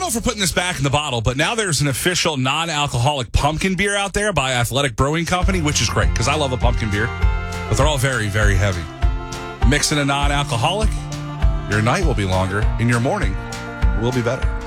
know if we're putting this back in the bottle, but now there's an official non-alcoholic pumpkin beer out there by Athletic Brewing Company, which is great because I love a pumpkin beer, but they're all very, very heavy. Mix in a non-alcoholic, your night will be longer and your morning will be better.